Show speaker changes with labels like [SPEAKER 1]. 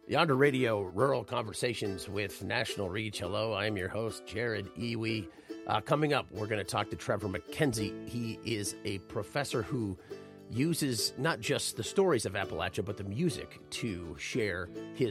[SPEAKER 1] Yonder Radio Rural Conversations with National Reach. Hello, I'm your host, Jared Iwi. Coming up, we're going to talk to Trevor McKenzie. He is a professor who uses not just the stories of Appalachia, but the music to share his